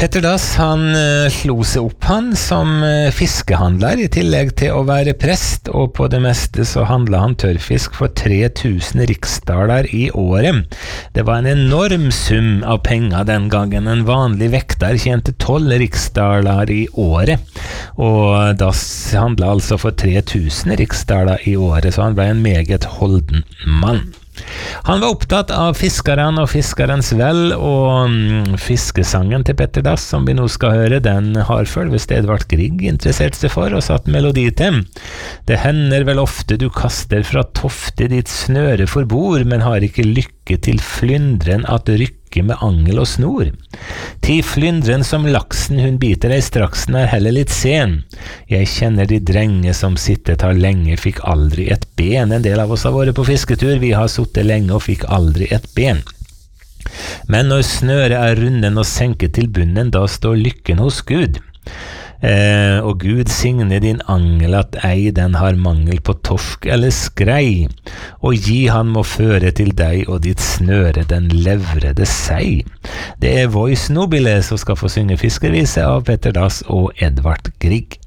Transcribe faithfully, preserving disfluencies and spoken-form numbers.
Petter Dass, han uh, slo seg opp han som uh, fiskehandler i tillegg til å være prest, og på det meste så handlet han tørrfisk for tre tusen riksdaler i året. Det var en enorm sum av penger den gangen. En vanlig vekter tjente tolv riksdaler i året, og Dass handlet altså for tre tusen riksdaler i året, så han ble en meget holden mann. Han var opptatt av fiskeren og fiskerens vel, og mm, fiskesangen til Petter Dass, som vi nå skal høre, den har følvest Edvard Grieg interessert seg for og satt melodi til. Det hender vel ofte du kaster fra tofte ditt snøre for bord, men har ikke lykke til flyndren at rykke med angel og snor. Ti flyndren som laksen hun biter deg straksen er heller litt sen. Jeg kjenner de drenge som sittet har lenge, fikk aldri et ben. En del av oss har vært på fisketur, vi har suttet lenge og fikk aldri et ben. Men når snøret er runden og senket til bunnen, da står lykken hos Gud. Eh, og Gud signe din angel at ei den har mangel på torsk eller skrei, og gi han må føre til deg og ditt snøre den levrede seg. Det er Voice Nobile som skal få synge fiskervise av Petter Dass og Edvard Grieg.